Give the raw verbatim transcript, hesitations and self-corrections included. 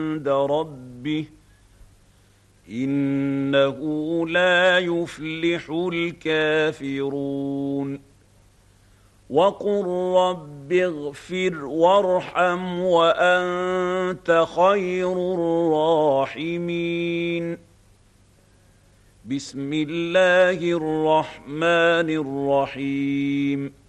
عند ربه إنه لا يفلح الكافرون وقل رب اغفر وارحم وأنت خير الراحمين بسم الله الرحمن الرحيم